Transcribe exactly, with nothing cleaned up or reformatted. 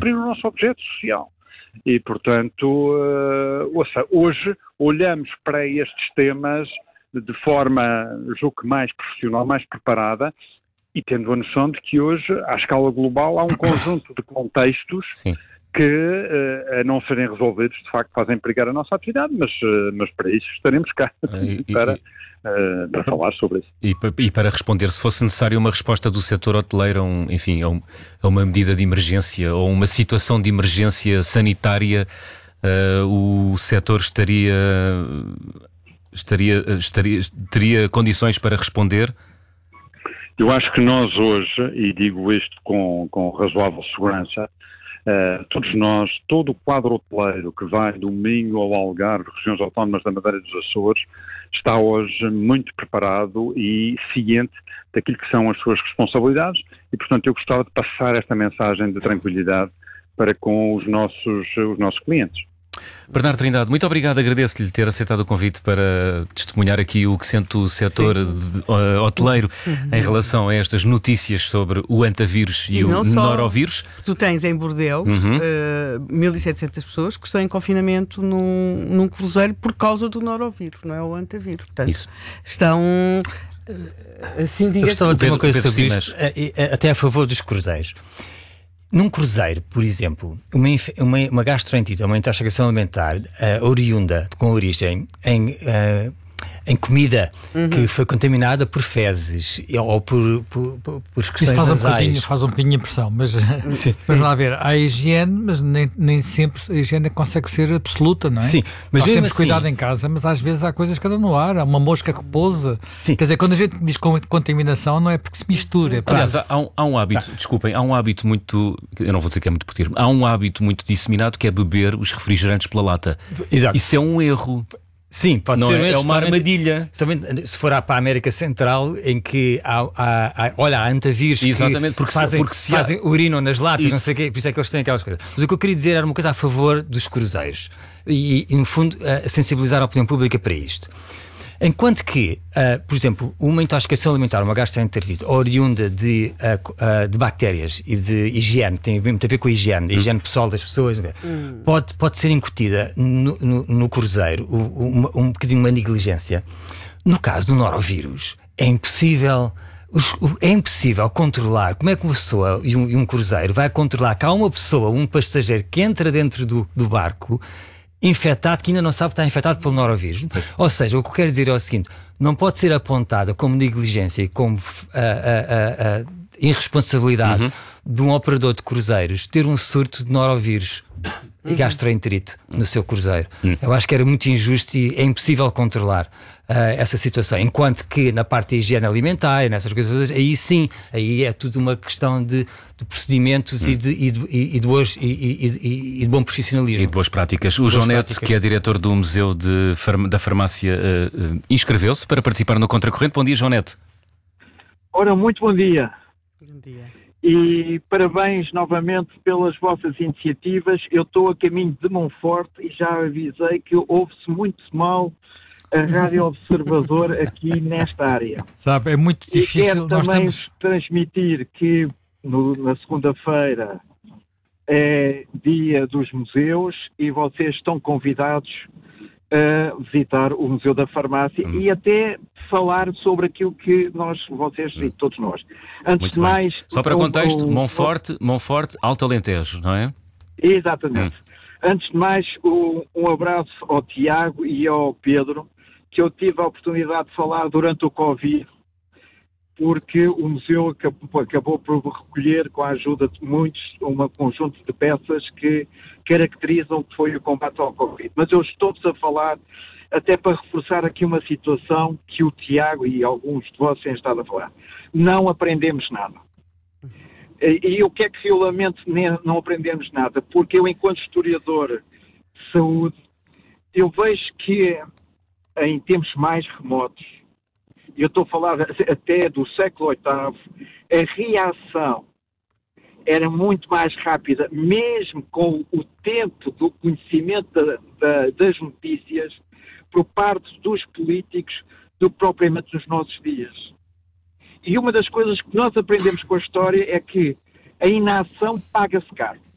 cumprir o nosso objeto social. E, portanto, uh, ouça, hoje olhamos para estes temas de forma, julgo que mais profissional, mais preparada, e tendo a noção de que hoje, à escala global, há um conjunto de contextos Sim. que, uh, a não serem resolvidos, de facto, fazem perigar a nossa atividade, mas, uh, mas para isso estaremos cá, e, para, e, uh, para falar sobre isso. E, e para responder, se fosse necessária uma resposta do setor hoteleiro, um, enfim, a, um, a uma medida de emergência ou uma situação de emergência sanitária, uh, o setor estaria... Estaria, estaria, teria condições para responder? Eu acho que nós hoje, e digo isto com, com razoável segurança, uh, todos nós, todo o quadro hoteleiro que vai do Minho ao Algarve, regiões autónomas da Madeira e dos Açores, está hoje muito preparado e ciente daquilo que são as suas responsabilidades e, portanto, eu gostava de passar esta mensagem de tranquilidade para com os nossos, os nossos clientes. Bernardo Trindade, muito obrigado, agradeço-lhe ter aceitado o convite para testemunhar aqui o que sente o setor de, uh, hoteleiro uhum. em relação a estas notícias sobre o antavírus e, e o norovírus. Tu tens em Bordeaux uhum. uh, mil e setecentas pessoas que estão em confinamento num, num cruzeiro por causa do norovírus, não é o antavírus. Portanto, Isso. estão... Assim, diga, eu gostava de dizer uma coisa sobre isto, até a favor dos cruzeiros. Num cruzeiro, por exemplo, uma, uma, uma gastroenterite, uma intoxicação alimentar uh, oriunda, com origem em, uh, em comida uhum. que foi contaminada por fezes ou por, por, por, por excreções Isso faz um, nasais. bocadinho, faz um bocadinho impressão, mas sim, vamos lá ver, há a higiene, mas nem, nem sempre a higiene consegue ser absoluta, não é? Sim, mas nós temos assim, cuidado em casa, mas às vezes há coisas que andam no ar, há uma mosca que pousa. Sim. Quer dizer, quando a gente diz contaminação não é porque se mistura. É Aliás, há, um, há um hábito, ah. desculpem, há um hábito muito, eu não vou dizer que é muito português, há um hábito muito disseminado que é beber os refrigerantes pela lata. Exato. Isso é um erro. Sim, pode não ser é, é uma armadilha. Se for para a América Central, em que há, há, há olha, há antavírus Exatamente, porque que fazem, porque se fazem há... urinam nas latas, não sei o quê, por isso é que eles têm aquelas coisas. Mas o que eu queria dizer era uma coisa a favor dos cruzeiros e, e no fundo, uh, sensibilizar a opinião pública para isto. Enquanto que, uh, por exemplo, uma intoxicação alimentar, uma gastroenterite oriunda de, uh, uh, de bactérias e de higiene, tem muito a ver com a higiene, a higiene pessoal das pessoas, hum. pode, pode ser incutida no, no, no cruzeiro, um, um, um bocadinho uma negligência. No caso do norovírus, é impossível... É impossível controlar. Como é que uma pessoa e um, e um cruzeiro vai controlar que há uma pessoa, um passageiro que entra dentro do, do barco infectado, que ainda não sabe que está infectado pelo norovírus? Ou seja, o que eu quero dizer é o seguinte: não pode ser apontada como negligência e como uh, uh, uh, uh, irresponsabilidade uhum. de um operador de cruzeiros ter um surto de norovírus e gastroenterite no seu cruzeiro. Uhum. Eu acho que era muito injusto e é impossível controlar uh, essa situação. Enquanto que na parte de higiene alimentar, nessas coisas, aí sim, aí é tudo uma questão de, de procedimentos uhum. e, de, e, de, e, de boas, e, e, e de bom profissionalismo. E de boas práticas. O João Neto, que é diretor do Museu de Farm- da Farmácia, uh, uh, inscreveu-se para participar no Contracorrente. Bom dia, João Neto. Ora, muito bom dia. Bom dia. E parabéns novamente pelas vossas iniciativas. Eu estou a caminho de Monforte e já avisei que ouve-se muito mal a Rádio Observador aqui nesta área. Sabe, é muito difícil. E quero Nós também estamos... transmitir que no, na segunda-feira é dia dos museus e vocês estão convidados a visitar o Museu da Farmácia hum. e até falar sobre aquilo que nós, vocês hum. e todos nós. Antes Muito de bem. mais... Só para o, contexto, o, Monforte, Monforte, Alto Alentejo, não é? Exatamente. Hum. Antes de mais, um, um abraço ao Tiago e ao Pedro, que eu tive a oportunidade de falar durante o Covid, porque o museu acabou, acabou por recolher, com a ajuda de muitos, um conjunto de peças que caracterizam o que foi o combate ao Covid. Mas eu estou-vos a falar até para reforçar aqui uma situação que o Tiago e alguns de vocês têm estado a falar. Não aprendemos nada. E, e o que é que eu lamento não aprendemos nada? Porque eu, enquanto historiador de saúde, eu vejo que em tempos mais remotos, eu estou a falar até do século oitavo, a reação era muito mais rápida, mesmo com o tempo do conhecimento da, da, das notícias por parte dos políticos do que propriamente nos nossos dias. E uma das coisas que nós aprendemos com a história é que a inação paga-se caro.